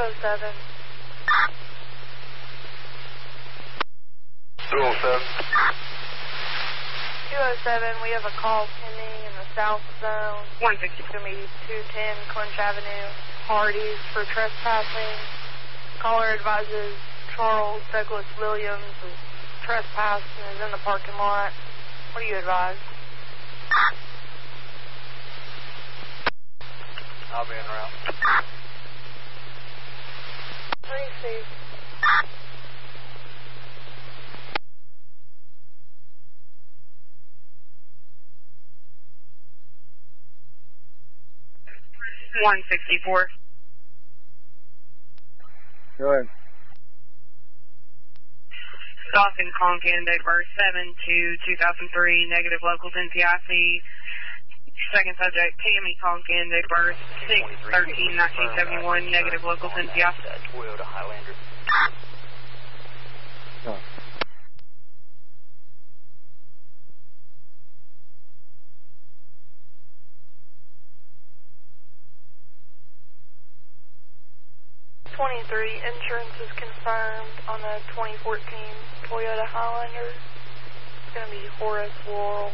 207. 207. 207, we have a call pending in the south zone. 160. It's going to be 210 Clinch Avenue, Hardee's for trespassing. Caller advises Charles Douglas Williams is trespassed and is in the parking lot. What do you advise? I'll be en route. Receive. $164. Go ahead. Dawson Concan, date of birth 7/2/2003, negative locals NPIC. Second subject, Tammy Concan, date of birth 6/13/1971, negative locals NPIC. Toyota Highlander. Oh. Insurance is confirmed on the 2014 Toyota Highlander. It's going to be Horace Laurel.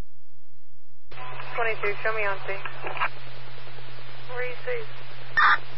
22, show me on scene. Receive.